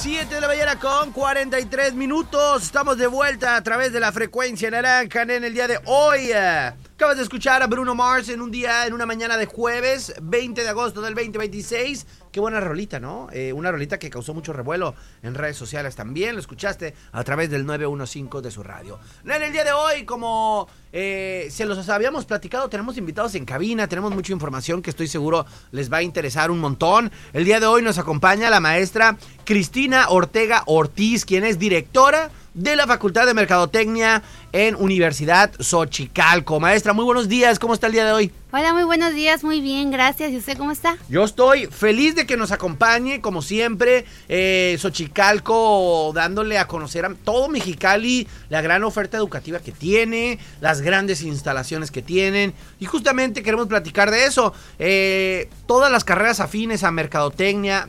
7 de la mañana con 43 minutos. Estamos de vuelta a través de la frecuencia naranja en el día de hoy. Acabas de escuchar a Bruno Mars en una mañana de jueves, 20 de agosto del 2026. Qué buena rolita, ¿no? Una rolita que causó mucho revuelo en redes sociales también. Lo escuchaste a través del 915 de su radio. En el día de hoy, como se los habíamos platicado, tenemos invitados en cabina, tenemos mucha información que estoy seguro les va a interesar un montón. El día de hoy nos acompaña la maestra Cristina Ortega Ortiz, quien es directora de la Facultad de Mercadotecnia en Universidad Xochicalco. Maestra, muy buenos días, ¿cómo está el día de hoy? Hola, muy buenos días, muy bien, gracias. ¿Y usted cómo está? Yo estoy feliz de que nos acompañe, como siempre, Xochicalco, dándole a conocer a todo Mexicali la gran oferta educativa que tiene, las grandes instalaciones que tienen, y justamente queremos platicar de eso. Todas las carreras afines a mercadotecnia,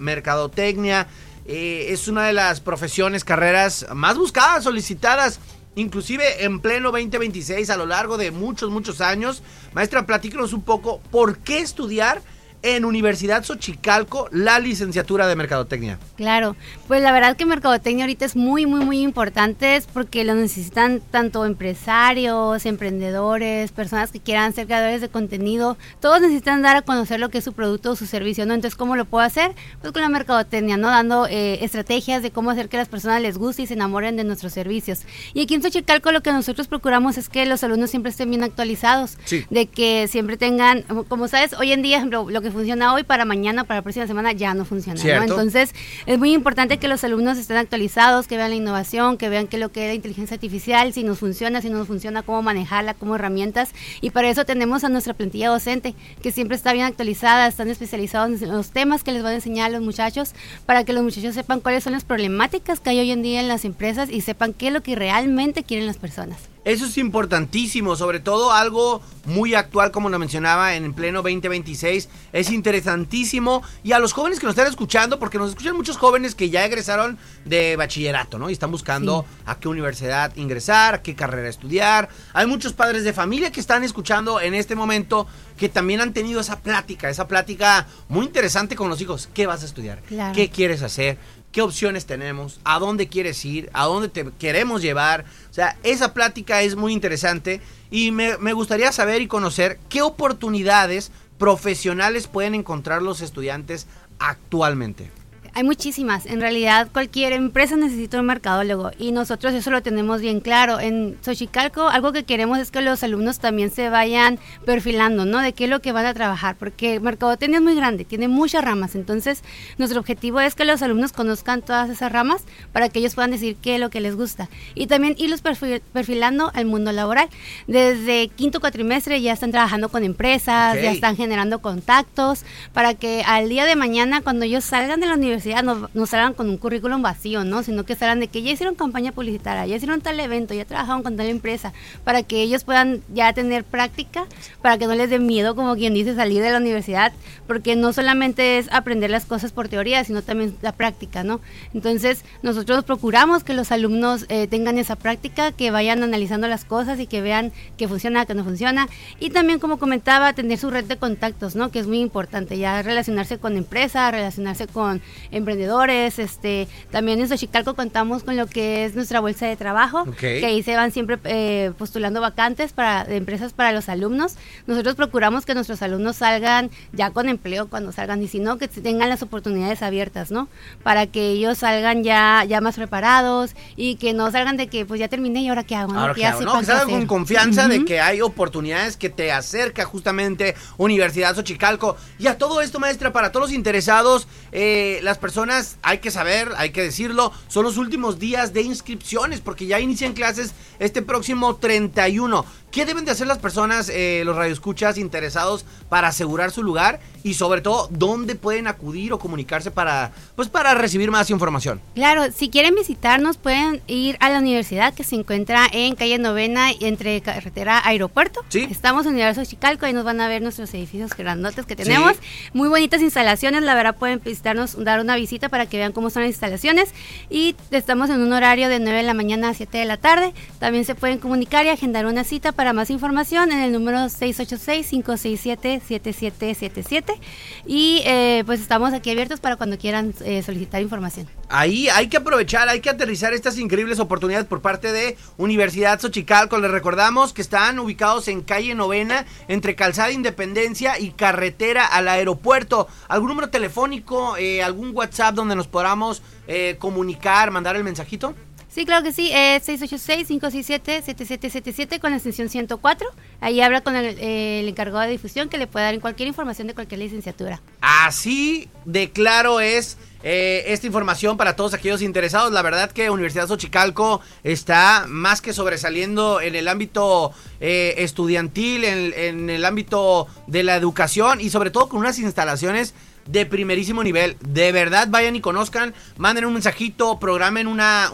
es una de las profesiones, carreras más buscadas, solicitadas, inclusive en pleno 2026, a lo largo de muchos años. Maestra, platícanos un poco, ¿por qué estudiar en Universidad Xochicalco la licenciatura de Mercadotecnia? Claro, pues la verdad que Mercadotecnia ahorita es muy importante, es porque lo necesitan tanto empresarios, emprendedores, personas que quieran ser creadores de contenido. Todos necesitan dar a conocer lo que es su producto o su servicio, ¿no? Entonces, ¿cómo lo puedo hacer? Pues con la Mercadotecnia, ¿no? Dando estrategias de cómo hacer que las personas les guste y se enamoren de nuestros servicios. Y aquí en Xochicalco lo que nosotros procuramos es que los alumnos siempre estén bien actualizados, sí, de que siempre tengan, como sabes, hoy en día, ejemplo, lo que funciona hoy para mañana, para la próxima semana ya no funciona, ¿no? Entonces es muy importante que los alumnos estén actualizados, que vean la innovación, que vean qué es lo que es la inteligencia artificial, si no nos funciona, cómo manejarla, como herramientas, y para eso tenemos a nuestra plantilla docente, que siempre está bien actualizada, están especializados en los temas que les van a enseñar a los muchachos, para que los muchachos sepan cuáles son las problemáticas que hay hoy en día en las empresas y sepan qué es lo que realmente quieren las personas. Eso es importantísimo, sobre todo algo muy actual, como lo mencionaba, en pleno 2026, es interesantísimo. Y a los jóvenes que nos están escuchando, porque nos escuchan muchos jóvenes que ya egresaron de bachillerato, ¿no? Y están buscando a qué universidad ingresar, a qué carrera estudiar. Hay muchos padres de familia que están escuchando en este momento, que también han tenido esa plática muy interesante con los hijos. ¿Qué vas a estudiar? Claro. ¿Qué quieres hacer? ¿Qué opciones tenemos? ¿A dónde quieres ir? ¿A dónde te queremos llevar? O sea, esa plática es muy interesante y me gustaría saber y conocer qué oportunidades profesionales pueden encontrar los estudiantes actualmente. Hay muchísimas, en realidad cualquier empresa necesita un mercadólogo y nosotros eso lo tenemos bien claro. En Xochicalco algo que queremos es que los alumnos también se vayan perfilando, ¿no? De qué es lo que van a trabajar, porque Mercadotecnia es muy grande, tiene muchas ramas, entonces nuestro objetivo es que los alumnos conozcan todas esas ramas para que ellos puedan decir qué es lo que les gusta y también irlos perfilando al mundo laboral. Desde quinto cuatrimestre ya están trabajando con empresas, ya están generando contactos para que al día de mañana cuando ellos salgan de la universidad no salgan con un currículum vacío, ¿no? Sino que salgan de que ya hicieron campaña publicitaria, ya hicieron tal evento, ya trabajaron con tal empresa, para que ellos puedan ya tener práctica, para que no les dé miedo, como quien dice, salir de la universidad, porque no solamente es aprender las cosas por teoría, sino también la práctica, ¿no? Entonces, nosotros procuramos que los alumnos tengan esa práctica, que vayan analizando las cosas y que vean qué funciona, qué no funciona, y también, como comentaba, tener su red de contactos, ¿no? Que es muy importante, ya relacionarse con empresas, relacionarse con emprendedores. También en Xochicalco contamos con lo que es nuestra bolsa de trabajo, que ahí se van siempre postulando vacantes de empresas para los alumnos. Nosotros procuramos que nuestros alumnos salgan ya con empleo cuando salgan, y si no, que tengan las oportunidades abiertas, ¿no? Para que ellos salgan ya más preparados y que no salgan de que pues ya terminé y ahora qué hago, ¿no? Que salgan con confianza de que hay oportunidades que te acerca justamente Universidad Xochicalco. Y a todo esto, maestra, para todos los interesados, las personas, hay que saber, hay que decirlo, son los últimos días de inscripciones porque ya inician clases este próximo 31. ¿Qué deben de hacer las personas, los radioescuchas interesados para asegurar su lugar? Y sobre todo, ¿dónde pueden acudir o comunicarse para recibir más información? Claro, si quieren visitarnos pueden ir a la universidad que se encuentra en calle Novena entre carretera Aeropuerto. ¿Sí? Estamos en Universidad Xochicalco, ahí nos van a ver nuestros edificios grandotes que tenemos. ¿Sí? Muy bonitas instalaciones, la verdad pueden visitarnos, dar una visita para que vean cómo son las instalaciones. Y estamos en un horario de 9 de la mañana a 7 de la tarde. También se pueden comunicar y agendar una cita para para más información en el número 686-567-7777 y pues estamos aquí abiertos para cuando quieran solicitar información. Ahí hay que aprovechar, hay que aterrizar estas increíbles oportunidades por parte de Universidad Xochicalco. Les recordamos que están ubicados en calle Novena, entre Calzada Independencia y carretera al aeropuerto. ¿Algún número telefónico, algún WhatsApp donde nos podamos comunicar, mandar el mensajito? Sí, claro que sí, 686-567-7777 con la extensión 104. Ahí habla con el encargado de difusión que le puede dar cualquier información de cualquier licenciatura. Así de claro es esta información para todos aquellos interesados. La verdad que Universidad Xochicalco está más que sobresaliendo en el ámbito estudiantil, en el ámbito de la educación y sobre todo con unas instalaciones de primerísimo nivel. De verdad, vayan y conozcan, manden un mensajito, programen una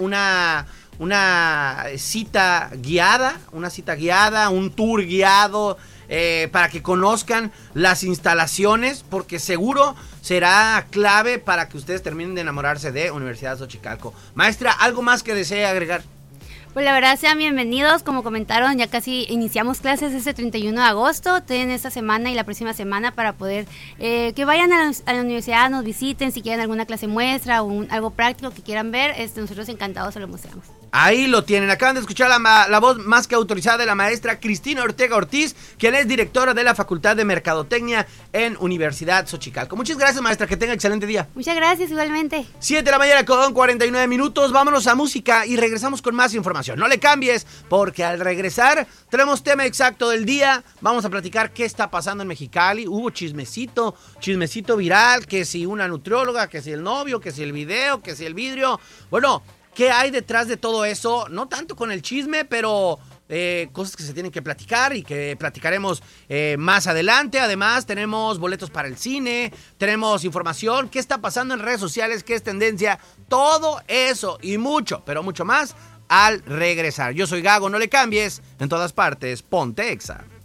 cita guiada, un tour guiado, para que conozcan las instalaciones, porque seguro será clave para que ustedes terminen de enamorarse de Universidad Xochicalco. Maestra, ¿algo más que desee agregar? Pues la verdad, sean bienvenidos. Como comentaron, ya casi iniciamos clases este 31 de agosto. Tienen esta semana y la próxima semana para poder que vayan a la universidad, nos visiten, si quieren alguna clase muestra o algo práctico que quieran ver, nosotros encantados se lo mostramos. Ahí lo tienen, acaban de escuchar la voz más que autorizada de la maestra Cristina Ortega Ortiz, quien es directora de la Facultad de Mercadotecnia en Universidad Xochicalco. Muchas gracias, maestra, que tenga excelente día. Muchas gracias, igualmente. 7 de la mañana con 49 minutos, vámonos a música y regresamos con más información. No le cambies, porque al regresar tenemos tema exacto del día, vamos a platicar qué está pasando en Mexicali. Hubo chismecito viral, que si una nutrióloga, que si el novio, que si el video, que si el vidrio. Bueno, ¿qué hay detrás de todo eso? No tanto con el chisme, pero cosas que se tienen que platicar y que platicaremos más adelante. Además, tenemos boletos para el cine, tenemos información, qué está pasando en redes sociales, qué es tendencia, todo eso y mucho, pero mucho más al regresar. Yo soy Gago, no le cambies, en todas partes, ponte Exa.